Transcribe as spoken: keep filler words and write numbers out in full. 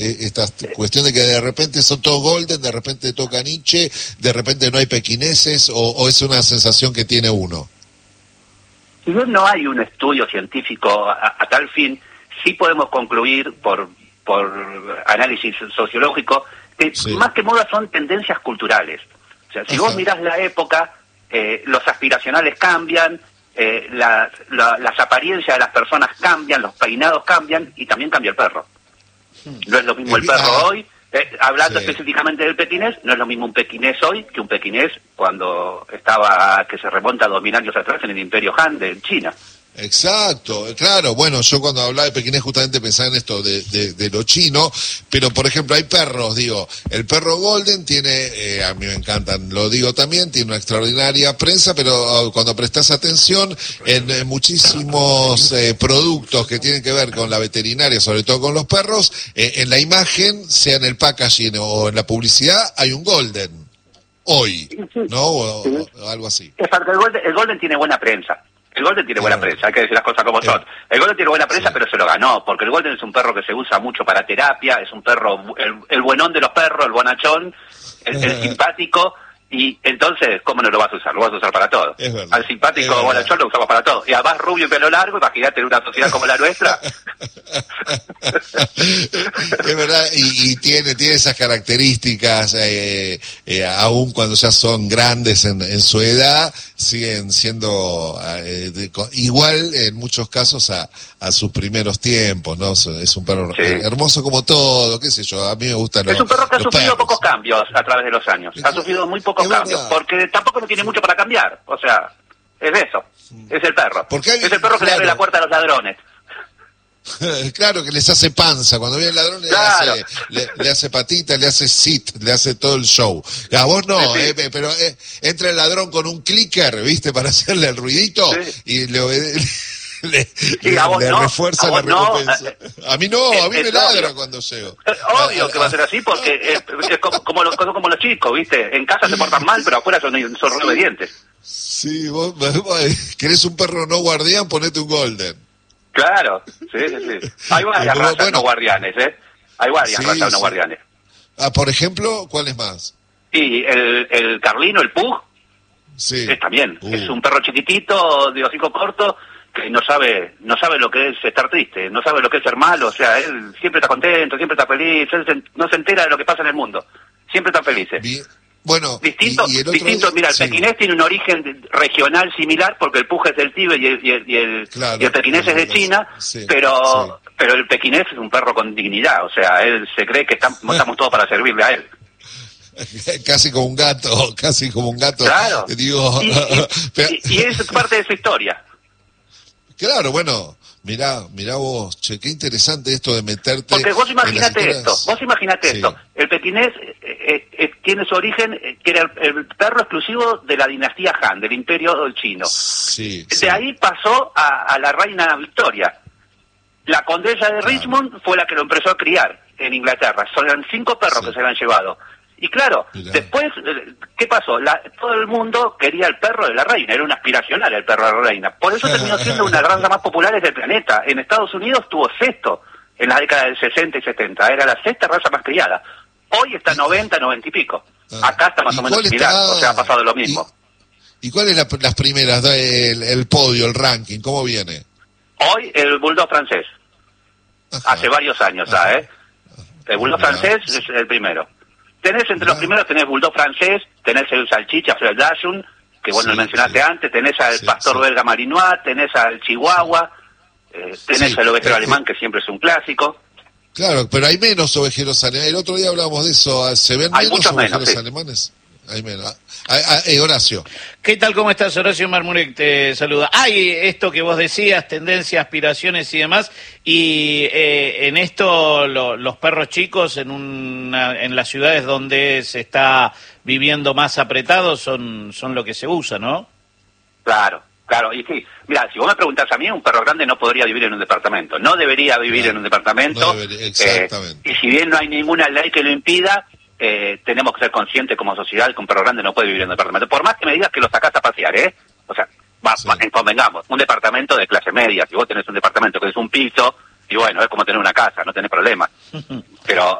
esta cuestión de que de repente son todos golden, de repente toca Nietzsche, de repente no hay pequineses, o, o es una sensación que tiene uno? Si bien no hay un estudio científico a, a tal fin, sí podemos concluir por, por análisis sociológico que sí, más que moda son tendencias culturales. O sea, si Ajá. vos mirás la época, eh, los aspiracionales cambian, eh, la, la, las apariencias de las personas cambian, los peinados cambian y también cambia el perro. No es lo mismo el perro ah, hoy, eh, hablando sí. específicamente del pequinés, no es lo mismo un pequinés hoy que un pequinés cuando estaba, que se remonta a dos mil años atrás en el Imperio Han de China. Exacto, claro, bueno, yo cuando hablaba de pequinés justamente pensaba en esto de, de, de lo chino, pero por ejemplo hay perros, digo, el perro golden tiene, eh, a mí me encantan, lo digo también, tiene una extraordinaria prensa, pero oh, cuando prestas atención en, en muchísimos eh, productos que tienen que ver con la veterinaria, sobre todo con los perros, eh, en la imagen, sea en el packaging o en la publicidad, hay un golden, hoy, ¿no? O, o, o algo así. Exacto, el golden, el golden tiene buena prensa. El Golden tiene buena prensa, hay que decir las cosas como son. El Golden tiene buena prensa, sí. pero se lo ganó, porque el Golden es un perro que se usa mucho para terapia, es un perro, el, el buenón de los perros, el bonachón, el, el simpático, y entonces, ¿cómo no lo vas a usar? Lo vas a usar para todo. Al simpático bonachón lo usamos para todo. Y además rubio y pelo largo, imagínate en una sociedad como la nuestra. Es verdad, y, y tiene, tiene esas características, eh, eh, aun cuando ya son grandes en, en su edad, siguen siendo eh, de, igual en muchos casos a, a sus primeros tiempos, ¿no? Es un perro sí. hermoso como todo, qué sé yo, a mí me gustan los Es un perro que ha sufrido perros. pocos cambios a través de los años, ha sufrido muy pocos cambios, porque tampoco no tiene mucho para cambiar, o sea, es eso, es el perro, hay, es el perro que claro. le abre la puerta a los ladrones. Claro, que les hace panza, cuando viene el ladrón le, claro. hace, le, le hace patita, le hace sit, le hace todo el show. A vos no, sí, sí. Eh, pero eh, entra el ladrón con un clicker, ¿viste? Para hacerle el ruidito sí. y le obedece. Le, sí, le, a vos le no, refuerza a la recompensa. No. A mí no, a mí es, me es ladra obvio. cuando llego. Es obvio que va a ser así porque es, es como, como, los, como los chicos, ¿viste? En casa se portan mal, pero afuera son, son re obedientes. Sí, vos, vos querés un perro no guardián, ponete un golden. Claro, sí, sí, sí. Hay varias razas bueno, no guardianes, ¿eh? Hay varias sí, razas sí. no guardianes. Ah, por ejemplo, ¿cuáles más? Sí, el, el Carlino, el Pug, sí. es también. Uh. Es un perro chiquitito, de hocico corto, que no sabe no sabe lo que es estar triste, no sabe lo que es ser malo, o sea, él siempre está contento, siempre está feliz, él se, no se entera de lo que pasa en el mundo, siempre está feliz. Bien. Bueno, distinto, y, y el otro distinto día, mira, el sí. pequinés tiene un origen regional similar, porque el Pug es del Tíbet y el, y el, y el, claro, y el pequinés es de China, sí, pero sí. pero el pequinés es un perro con dignidad, o sea, él se cree que estamos, estamos todos para servirle a él. Casi como un gato, casi como un gato. Claro, digo, y, y, pero... y, y es parte de su historia. Claro, bueno, mirá, mirá vos, che, qué interesante esto de meterte... Porque vos imaginate esto, vos imaginate sí. esto, el pequinés eh, eh, tiene su origen, eh, que era el, el perro exclusivo de la dinastía Han, del imperio chino. Sí, de sí. ahí pasó a, a la reina Victoria. La condesa de Richmond claro. fue la que lo empezó a criar en Inglaterra. Son cinco perros sí. que se le han llevado. Y claro, Mirá. después, ¿qué pasó? La, todo el mundo quería el perro de la reina, era un aspiracional el perro de la reina. Por eso terminó siendo una de las razas más populares del planeta. En Estados Unidos tuvo sexto en la década del sesenta y setenta, era la sexta raza más criada. Hoy está noventa, noventa y pico. Acá está más o menos similar, está... o sea, ha pasado lo mismo. ¿Y, y cuáles son la, las primeras, el, el podio, el ranking, cómo viene? Hoy el bulldog francés. Ajá. Hace varios años ya, ¿eh? El bulldog Ajá. francés es el primero. Tenés entre los primeros, tenés bulldog francés, tenés el salchicha, el dachshund, que bueno, sí, lo mencionaste sí. antes, tenés al sí, pastor sí. belga malinois, tenés al chihuahua, eh, tenés sí. el ovejero eh, alemán, que siempre es un clásico. Claro, pero hay menos ovejeros alemanes. El otro día hablábamos de eso, ¿se ven hay menos ovejeros menos, sí. alemanes? Hay menos. Ah, ah, eh, Horacio. ¿Qué tal? ¿Cómo estás? Horacio Marmurek te saluda. Hay esto que vos decías, tendencias, aspiraciones y demás, y eh, en esto lo, los perros chicos en una, en las ciudades donde se está viviendo más apretado son, son lo que se usa, ¿no? Claro, claro, y sí, mira, si vos me preguntás a mí, un perro grande no podría vivir en un departamento, no debería vivir claro. en un departamento, no debería, exactamente. Eh, y si bien no hay ninguna ley que lo impida, Eh, tenemos que ser conscientes como sociedad que un perro grande no puede vivir en un departamento. Por más que me digas que lo sacás a pasear, ¿eh? O sea, va, sí. va, convengamos, un departamento de clase media, si vos tenés un departamento que es un piso, y bueno, es como tener una casa, no tenés problemas. Pero